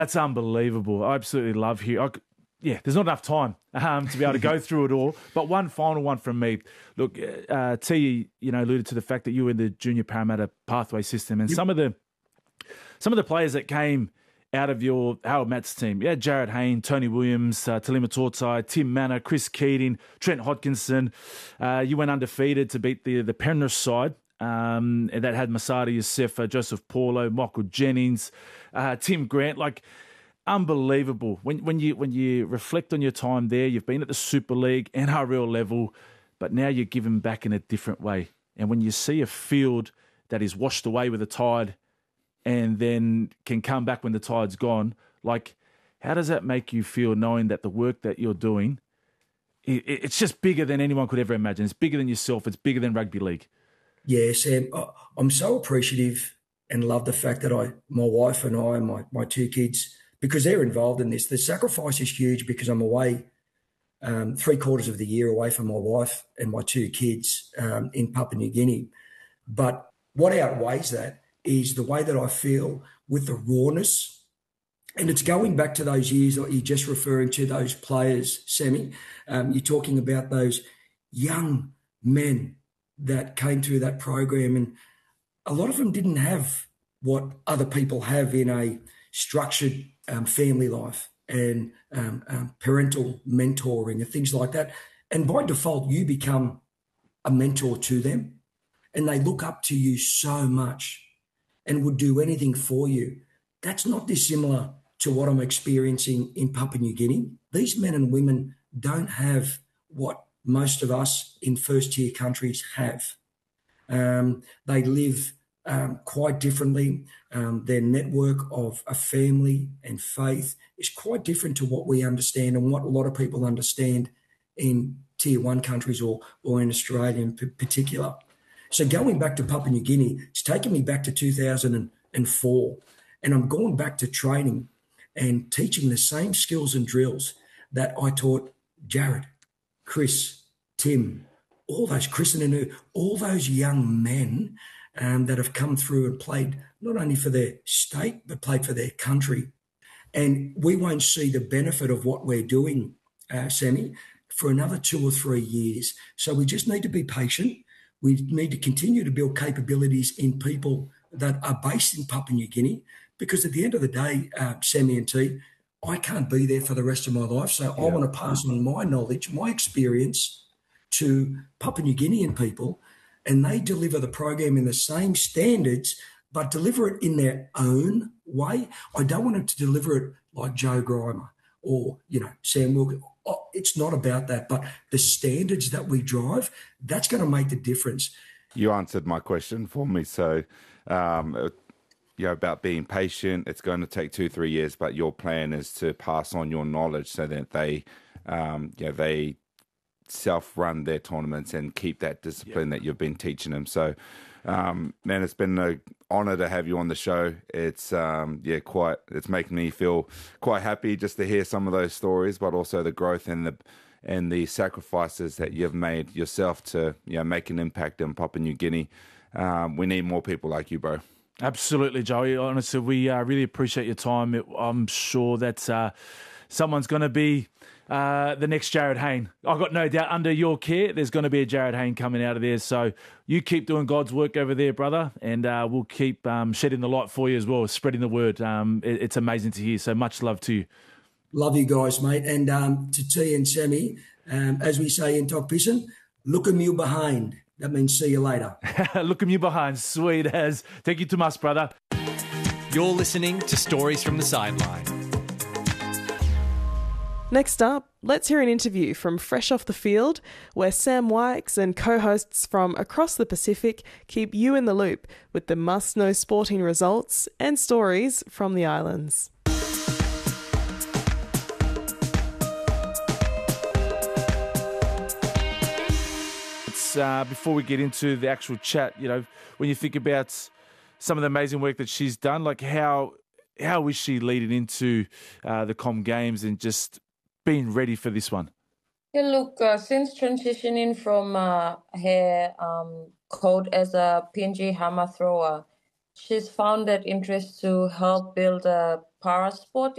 That's unbelievable. I absolutely love there's not enough time to be able to go through it all. But one final one from me. Look, T, alluded to the fact that you were in the Junior Parramatta pathway system, and some of the players that came out of your Howard Matt's team. Yeah, Jared Hayne, Tony Williams, Talima Tortai, Tim Manor, Chris Keating, Trent Hodkinson. You went undefeated to beat the Penrith side. And that had Masada Youssef, Joseph Paulo, Michael Jennings, Tim Grant. Like, unbelievable. When you reflect on your time there, you've been at the Super League, NRL level, but now you're given back in a different way. And when you see a field that is washed away with the tide and then can come back when the tide's gone, like, how does that make you feel knowing that the work that you're doing, it's just bigger than anyone could ever imagine. It's bigger than yourself. It's bigger than rugby league. Yeah, Sam, I'm so appreciative and love the fact that my wife and I, my two kids, because they're involved in this. The sacrifice is huge because I'm away 3/4 of the year away from my wife and my two kids in Papua New Guinea. But what outweighs that is the way that I feel with the rawness. And it's going back to those years that you're just referring to, those players, Sammy. You're talking about those young men that came through that program, and a lot of them didn't have what other people have in a structured family life and parental mentoring and things like that. And by default, you become a mentor to them, and they look up to you so much and would do anything for you. That's not dissimilar to what I'm experiencing in Papua New Guinea. These men and women don't have what most of us in first-tier countries have. They live quite differently. Their network of a family and faith is quite different to what we understand and what a lot of people understand in Tier 1 countries or in Australia in particular. So going back to Papua New Guinea, it's taken me back to 2004, and I'm going back to training and teaching the same skills and drills that I taught Jared, Chris, Tim, all those, Chris and Anu, all those young men that have come through and played not only for their state, but played for their country. And we won't see the benefit of what we're doing, Sammy, for another 2 or 3 years. So we just need to be patient. We need to continue to build capabilities in people that are based in Papua New Guinea, because at the end of the day, Sammy and T, I can't be there for the rest of my life. So I want to pass on my knowledge, my experience to Papua New Guinean people, and they deliver the program in the same standards, but deliver it in their own way. I don't want them to deliver it like Joe Grimer or, Sam Wilkins. It's not about that, but the standards that we drive, that's going to make the difference. You answered my question for me. So, about being patient, it's going to take 2-3 years, but your plan is to pass on your knowledge so that they self-run their tournaments and keep that discipline that you've been teaching them. So, man, it's been an honor to have you on the show. It's it's making me feel quite happy just to hear some of those stories, but also the growth and the sacrifices that you've made yourself to make an impact in Papua New Guinea. We need more people like you, bro. Absolutely, Joey. Honestly, we really appreciate your time. I'm sure that someone's going to be the next Jared Hayne. I've got no doubt under your care, there's going to be a Jared Hayne coming out of there. So you keep doing God's work over there, brother, and we'll keep shedding the light for you as well, spreading the word. It's amazing to hear. So much love to you. Love you guys, mate. And to T and Sammy, as we say in Tok Pisin, look 'em you behind. That means see you later. Look 'em you behind. Sweet as. Thank you to us, brother. You're listening to Stories from the Sideline. Next up, let's hear an interview from Fresh Off the Field, where Sam Wykes and co-hosts from across the Pacific keep you in the loop with the must-know sporting results and stories from the islands. Before we get into the actual chat, when you think about some of the amazing work that she's done, like how is she leading into the Com Games and just being ready for this one? Yeah, look, since transitioning from her code as a PNG hammer thrower, she's found that interest to help build a para sport